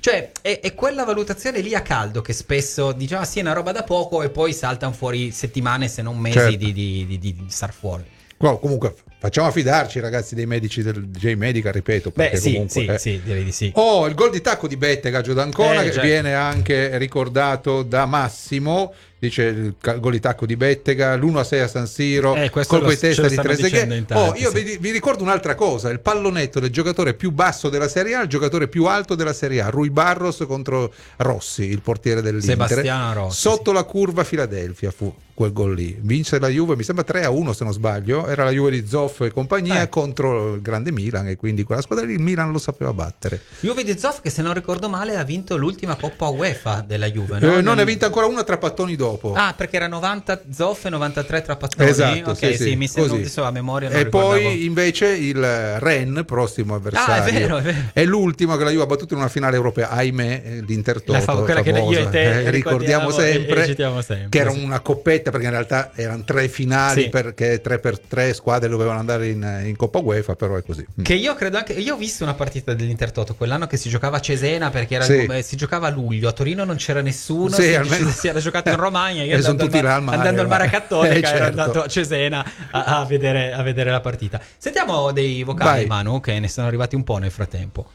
Cioè è quella valutazione lì a caldo che spesso diciamo sì è una roba da poco e poi saltano fuori settimane se non mesi Certo. di star fuori. Comunque facciamo affidarci, ragazzi, dei medici del J-Medica, ripeto, perché Beh sì, comunque sì, direi di sì. il gol di tacco di Bettega Giudancona che certo. viene anche ricordato da Massimo, dice il gol di tacco di Bettega, l'1-6 a San Siro, questo colpo di ce testa lo di stanno dicendo Trezeguet. in tanti, Io sì. vi ricordo un'altra cosa, il pallonetto del giocatore più basso della Serie A, il giocatore più alto della Serie A, Rui Barros contro Rossi, il portiere dell'Inter. Sebastiano Rossi, sotto la curva Philadelphia fu quel gol lì, vince la Juve, mi sembra 3-1 se non sbaglio, era la Juve di Zoff e compagnia contro il grande Milan, e quindi quella squadra lì il Milan lo sapeva battere. Juve di Zoff che se non ricordo male ha vinto l'ultima Coppa UEFA della Juve, non no? ne ha vinta ancora una, Trapattoni dopo. Ah, perché era 90 Zoff e 93 Trapattoni. Esatto, ok, sì, mi sembra così. adesso a memoria non e ricordavo. poi invece il Rennes, prossimo avversario, è vero. è l'ultimo che la Juve ha battuto in una finale europea, ahimè, l'Inter Toto, quella che io e te ricordiamo sempre, sempre, che era sì. una coppetta, perché in realtà erano 3 finali, Sì. perché 3x3 squadre dovevano andare in Coppa UEFA, però è così. Che io credo anche, io ho visto una partita dell'Inter Toto quell'anno che si giocava a Cesena, perché era si giocava a luglio, a Torino non c'era nessuno, si era giocato in Romagna, io andando al Mare Cattolica ero andato a Cesena a vedere la partita. Sentiamo dei vocali, Manu, che ne sono arrivati un po' nel frattempo.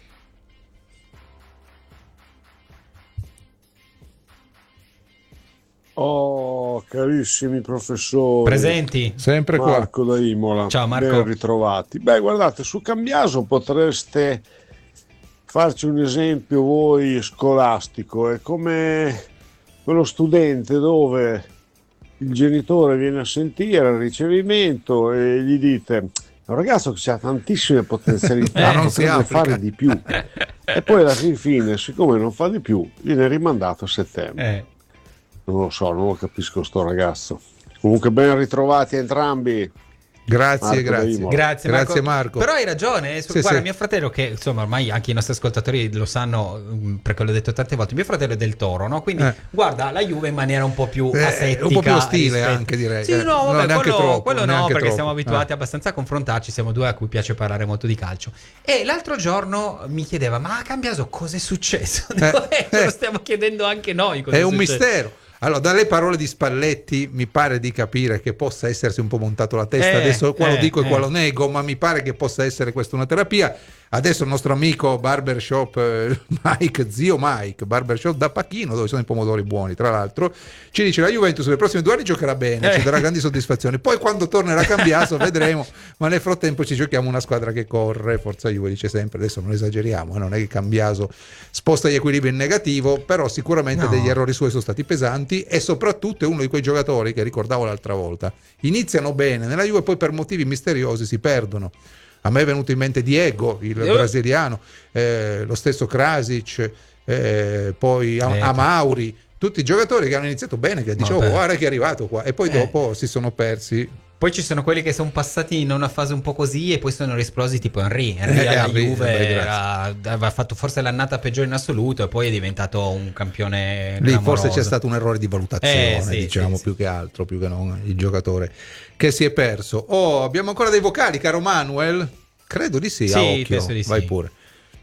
Oh, carissimi professori. Presenti? Sempre qua. Marco da Imola. Ciao Marco. Ben ritrovati. Beh, guardate, su Cambiaso potreste farci un esempio voi scolastico. È come quello studente dove il genitore viene a sentire al ricevimento e gli dite: è un ragazzo che ha tantissime potenzialità, non si potrebbe applica. fare di più. E poi alla fine, siccome non fa di più, viene rimandato a settembre. Non lo so, non lo capisco sto ragazzo. Comunque ben ritrovati entrambi. Grazie Marco. Però hai ragione, guarda, mio fratello, che insomma ormai anche i nostri ascoltatori lo sanno, perché l'ho detto tante volte, mio fratello è del Toro, no? Quindi guarda la Juve in maniera un po' più asettica, un po' più ostile anche, direi. Sì, no, vabbè, quello no, perché troppo. siamo abituati abbastanza a confrontarci, siamo due a cui piace parlare molto di calcio. E l'altro giorno mi chiedeva: ma a Cambiaso cosa è successo? Ce lo stiamo chiedendo anche noi. È un mistero. Allora, dalle parole di Spalletti mi pare di capire che possa essersi un po' montato la testa, adesso qua lo dico e qua lo nego, ma mi pare che possa essere questa una terapia. Adesso il nostro amico Barbershop Mike, zio Mike, Barbershop da Pachino, dove sono i pomodori buoni, tra l'altro, ci dice: la Juventus nei prossimi 2 anni giocherà bene, ci darà grandi soddisfazioni, poi quando tornerà a Cambiaso vedremo, ma nel frattempo ci giochiamo una squadra che corre. Forza Juve, dice sempre, adesso non esageriamo, non è che Cambiaso sposta gli equilibri in negativo, però sicuramente degli errori suoi sono stati pesanti, e soprattutto è uno di quei giocatori che ricordavo l'altra volta, iniziano bene nella Juve, poi per motivi misteriosi si perdono. A me è venuto in mente Diego, il brasiliano, lo stesso Krasic, poi Amauri, tutti i giocatori che hanno iniziato bene, che dicevo guarda che è arrivato qua, e poi dopo si sono persi. Poi ci sono quelli che sono passati in una fase un po' così e poi sono esplosi, tipo Henry alla Juve aveva fatto forse l'annata peggiore in assoluto e poi è diventato un campione lì clamoroso. Forse c'è stato un errore di valutazione, più che altro, più che non il giocatore che si è perso. Abbiamo ancora dei vocali, caro Manuel? Credo di sì, a occhio. Penso di vai sì. Pure.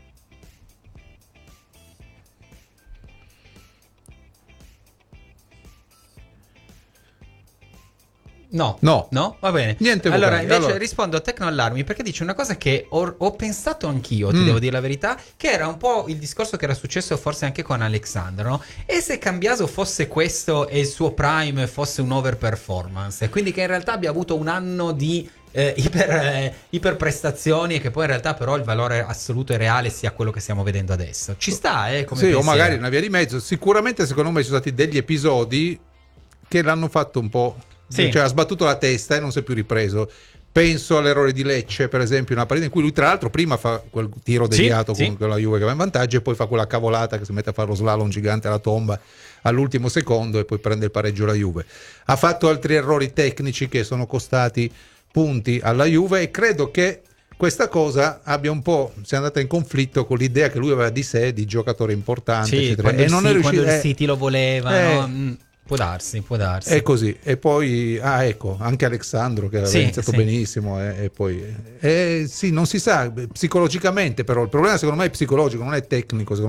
No, va bene. Niente allora, vocali. invece rispondo a Tecno Allarmi perché dice una cosa che ho pensato anch'io, ti devo dire la verità, che era un po' il discorso che era successo forse anche con Alexandro, no? E se Cambiaso fosse questo e il suo prime fosse un overperformance, quindi che in realtà abbia avuto un anno di iperprestazioni e che poi in realtà però il valore assoluto e reale sia quello che stiamo vedendo adesso. Ci sta, come pensiero. O magari una via di mezzo. Sicuramente secondo me ci sono stati degli episodi che l'hanno fatto un po', cioè ha sbattuto la testa e non si è più ripreso. Penso all'errore di Lecce, per esempio, una partita in cui lui tra l'altro prima fa quel tiro deviato con la Juve che va in vantaggio e poi fa quella cavolata che si mette a fare lo slalom gigante alla tomba all'ultimo secondo e poi prende il pareggio la Juve. Ha fatto altri errori tecnici che sono costati punti alla Juve e credo che questa cosa abbia un po' sia andata in conflitto con l'idea che lui aveva di sé di giocatore importante, eccetera. E non è riuscito, quando il City lo voleva, no? Può darsi. È così. E poi anche Alexandro che aveva iniziato benissimo e poi non si sa psicologicamente, però il problema secondo me è psicologico, non è tecnico.